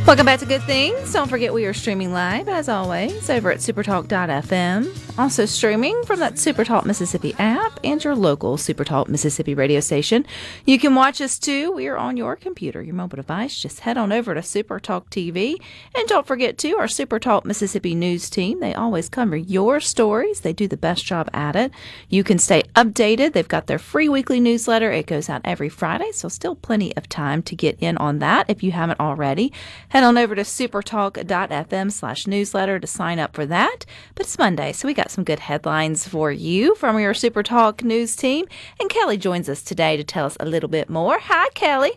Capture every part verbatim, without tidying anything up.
Welcome back to Good Things. Don't forget we are streaming live, as always, over at supertalk dot f m. Also streaming from that Supertalk Mississippi app and your local Supertalk Mississippi radio station. You can watch us, too. We are on your computer, your mobile device. Just head on over to Supertalk T V. And don't forget, too, our Supertalk Mississippi news team. They always cover your stories. They do the best job at it. You can stay updated. They've got their free weekly newsletter. It goes out every Friday, so still plenty of time to get in on that if you haven't already. Head on over to supertalk dot f m slash newsletter to sign up for that. But it's Monday, so we got some good headlines for you from your Supertalk news team. And Kelly joins us today to tell us a little bit more. Hi, Kelly.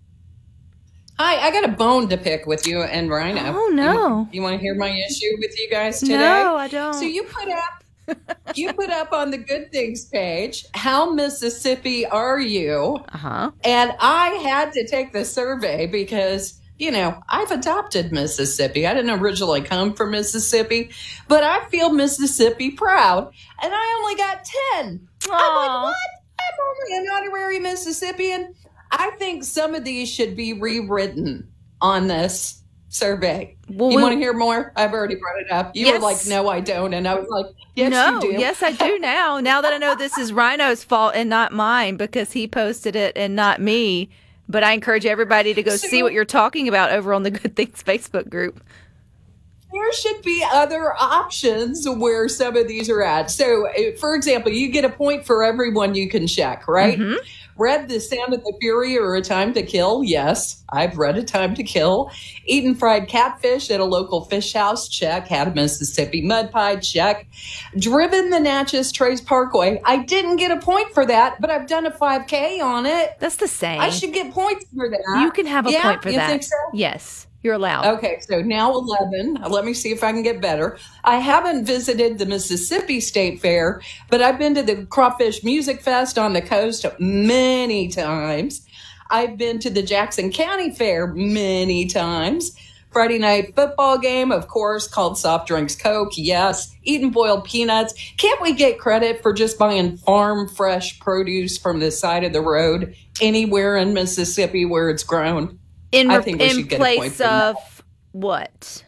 Hi, I got a bone to pick with you and Rhino. Oh, no. You, you want to hear my issue with you guys today? No, I don't. So you put up, you put up on the Good Things page, how Mississippi are you? Uh-huh. And I had to take the survey because, you know, I've adopted Mississippi. I didn't originally come from Mississippi, but I feel Mississippi proud. And I only got ten. Aww. I'm like, what? I'm only an honorary Mississippian. I think some of these should be rewritten on this survey. Well, you we'll, want to hear more? I've already brought it up. You yes. were like, no, I don't. And I was like, yes, no, you do. Yes, I do now. Now that I know this is Rhino's fault and not mine because he posted it and not me. But I encourage everybody to go so, see what you're talking about over on the Good Things Facebook group. There should be other options where some of these are at. So, for example, you get a point for everyone you can check, right? Mm-hmm. Read The Sound of the Fury or A Time to Kill? Yes, I've read A Time to Kill. Eaten fried catfish at a local fish house? Check. Had a Mississippi mud pie? Check. Driven the Natchez Trace Parkway? I didn't get a point for that, but I've done a five K on it. That's the same. I should get points for that. You can have a yeah, point for you that. Think so? Yes. You're allowed. Okay, so now eleven. Let me see if I can get better. I haven't visited the Mississippi State Fair, but I've been to the Crawfish Music Fest on the coast many times. I've been to the Jackson County Fair many times. Friday night football game, of course, called Soft Drinks Coke. Yes. Eating boiled peanuts. Can't we get credit for just buying farm fresh produce from the side of the road anywhere in Mississippi where it's grown? In, I think we in should get place a point of that. What?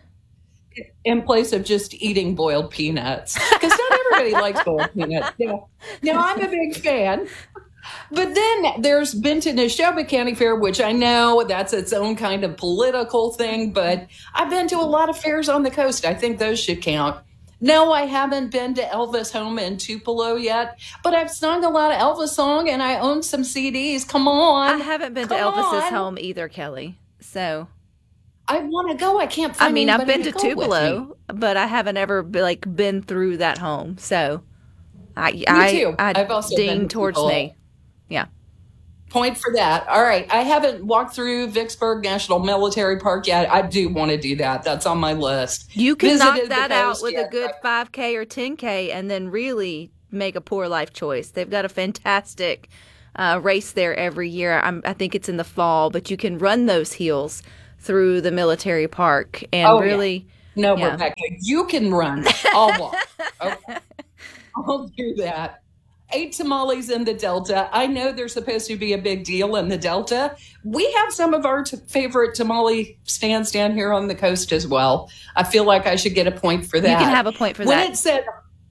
In place of just eating boiled peanuts. Because not everybody likes boiled peanuts. Now, now, I'm a big fan. But then there's been to Neshoba County Fair, which I know that's its own kind of political thing. But I've been to a lot of fairs on the coast. I think those should count. No, I haven't been to Elvis Home in Tupelo yet, but I've sung a lot of Elvis song and I own some C Ds. Come on. I haven't been Come to Elvis's on. home either, Kelly. So I want to go. I can't find I mean, I've been to, to to Tupelo, but I haven't ever like been through that home. So I me I, too. I I've also ding been to towards Tupelo. me. Yeah. Point for that. All right. I haven't walked through Vicksburg National Military Park yet. I do want to do that. That's on my list. You can Visited knock the that out coast with yet. a good five K or ten K and then really make a poor life choice. They've got a fantastic uh, race there every year. I'm, I think it's in the fall, but you can run those hills through the military park and Oh, really. yeah. No, yeah. Rebecca, you can run. I'll walk. Okay. I'll do that. Eight tamales in the Delta. I know they're supposed to be a big deal in the Delta. We have some of our t- favorite tamale stands down here on the coast as well. I feel like I should get a point for that. You can have a point for when that. It said,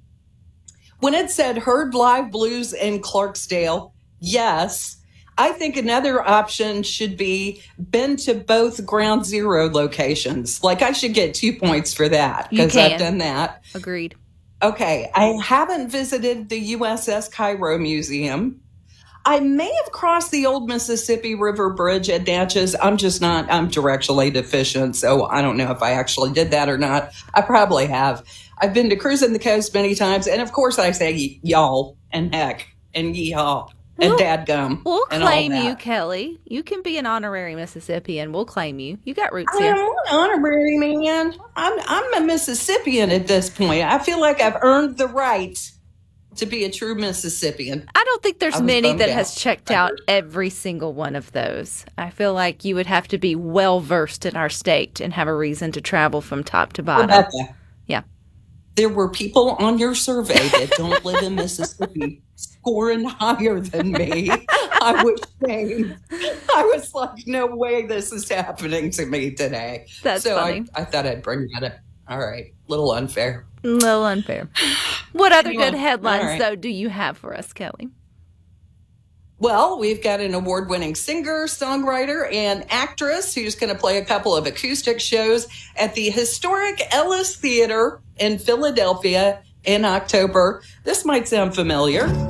when it said heard live blues in Clarksdale, yes. I think another option should be been to both Ground Zero locations. Like I should get two points for that because I've done that. Agreed. Okay, I haven't visited the U S S Cairo Museum. I may have crossed the old Mississippi River Bridge at Natchez. I'm just not, I'm directionally deficient, so I don't know if I actually did that or not. I probably have. I've been to cruising the coast many times, and of course I say y- y'all and heck and yeehaw and We'll- dadgum. We'll and all claim that. you, Kelly. You can be an honorary Mississippian. We'll claim you. You got roots I here. am an honorary man. I'm I'm a Mississippian at this point. I feel like I've earned the right to be a true Mississippian. I don't think there's I was many bummed that out. has checked I out heard. every single one of those. I feel like you would have to be well versed in our state and have a reason to travel from top to bottom. Rebecca, Yeah. there were people on your survey that don't live in Mississippi scoring higher than me. I was shamed. I was like, no way this is happening to me today. That's so funny. I, I thought I'd bring that up. All right. Little unfair. A little unfair. What other Anyway, good headlines, all right. though, do you have for us, Kelly? Well, we've got an award-winning singer, songwriter, and actress who's going to play a couple of acoustic shows at the historic Ellis Theater in Philadelphia in October. This might sound familiar.